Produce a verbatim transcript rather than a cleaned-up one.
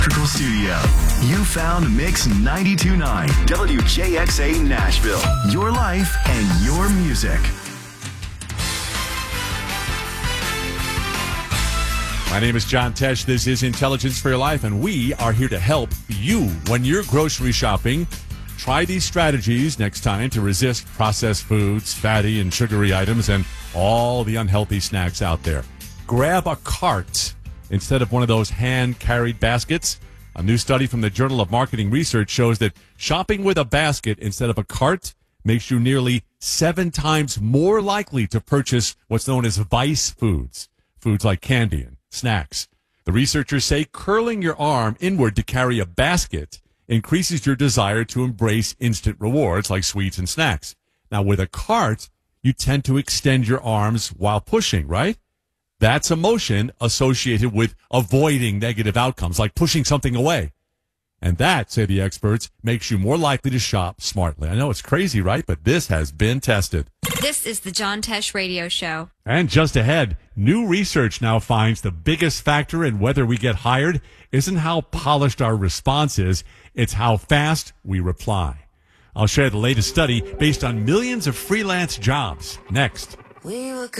Electrical Studio. You found Mix ninety-two point nine W J X A Nashville. Your life and your music. My name is John Tesh. This is Intelligence for Your Life, and we are here to help you when you're grocery shopping. Try these strategies next time to resist processed foods, fatty and sugary items, and all the unhealthy snacks out there. Grab a cart instead of one of those hand-carried baskets. A new study from the Journal of Marketing Research shows that shopping with a basket instead of a cart makes you nearly seven times more likely to purchase what's known as vice foods, foods like candy and snacks. The researchers say curling your arm inward to carry a basket increases your desire to embrace instant rewards like sweets and snacks. Now, with a cart, you tend to extend your arms while pushing, right? That's a motion associated with avoiding negative outcomes, like pushing something away. And that, say the experts, makes you more likely to shop smartly. I know it's crazy, right? But this has been tested. This is the John Tesh Radio Show. And just ahead, new research now finds the biggest factor in whether we get hired isn't how polished our response is, it's how fast we reply. I'll share the latest study based on millions of freelance jobs next. We were